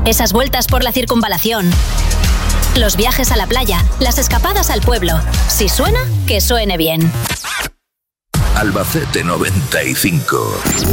Esas vueltas por la circunvalación, los viajes a la playa, las escapadas al pueblo. Si suena, que suene bien. Albacete 95.